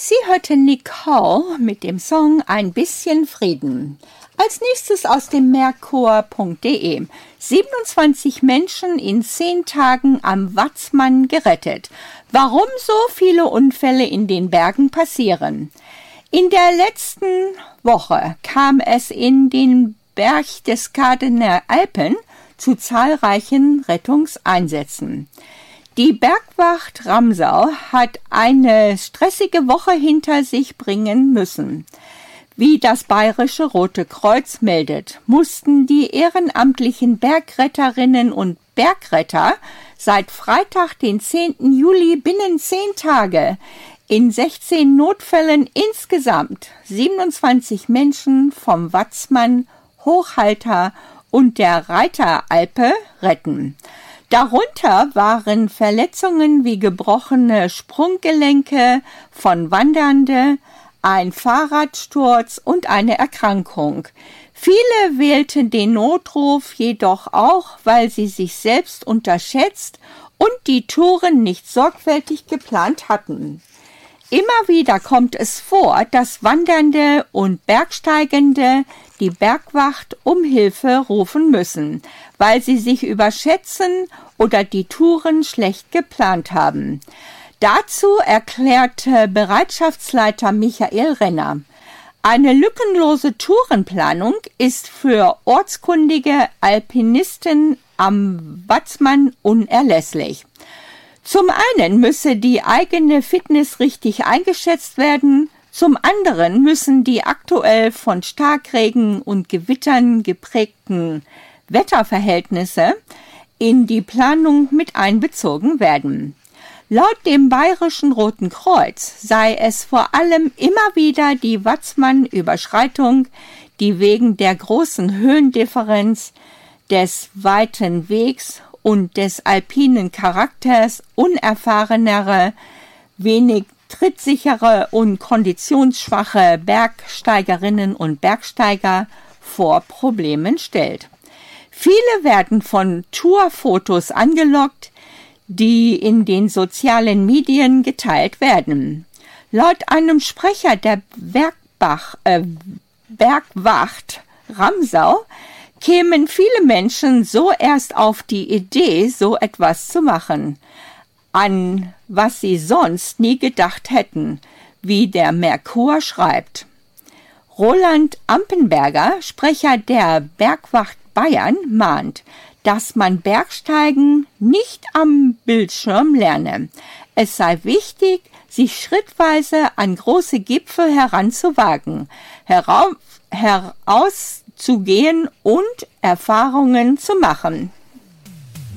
Sie hörte Nicole mit dem Song Ein bisschen Frieden. Als nächstes aus dem Merkur.de. 27 Menschen in 10 Tagen am Watzmann gerettet. Warum so viele Unfälle in den Bergen passieren. In der letzten Woche kam es in den Berchtesgadener Alpen zu zahlreichen Rettungseinsätzen. Die Bergwacht Ramsau hat eine stressige Woche hinter sich bringen müssen. Wie das Bayerische Rote Kreuz meldet, mussten die ehrenamtlichen Bergretterinnen und Bergretter seit Freitag, den 10. Juli, binnen 10 Tage in 16 Notfällen insgesamt 27 Menschen vom Watzmann, Hochhalter und der Reiteralpe retten. Darunter waren Verletzungen wie gebrochene Sprunggelenke von Wandernde, ein Fahrradsturz und eine Erkrankung. Viele wählten den Notruf jedoch auch, weil sie sich selbst unterschätzt und die Touren nicht sorgfältig geplant hatten. Immer wieder kommt es vor, dass Wandernde und Bergsteigende die Bergwacht um Hilfe rufen müssen, weil sie sich überschätzen oder die Touren schlecht geplant haben. Dazu erklärte Bereitschaftsleiter Michael Renner: Eine lückenlose Tourenplanung ist für ortskundige Alpinisten am Watzmann unerlässlich. Zum einen müsse die eigene Fitness richtig eingeschätzt werden, zum anderen müssen die aktuell von Starkregen und Gewittern geprägten Wetterverhältnisse in die Planung mit einbezogen werden. Laut dem Bayerischen Roten Kreuz sei es vor allem immer wieder die Watzmann-Überschreitung, die wegen der großen Höhendifferenz, des weiten Wegs und des alpinen Charakters unerfahrenere, wenig trittsichere und konditionsschwache Bergsteigerinnen und Bergsteiger vor Problemen stellt. Viele werden von Tourfotos angelockt, die in den sozialen Medien geteilt werden. Laut einem Sprecher der Bergwacht Ramsau kämen viele Menschen so erst auf die Idee, so etwas zu machen, an was sie sonst nie gedacht hätten, wie der Merkur schreibt. Roland Ampenberger, Sprecher der Bergwacht Bayern, mahnt, dass man Bergsteigen nicht am Bildschirm lerne. Es sei wichtig, sich schrittweise an große Gipfel heranzuwagen, herauszugehen und Erfahrungen zu machen.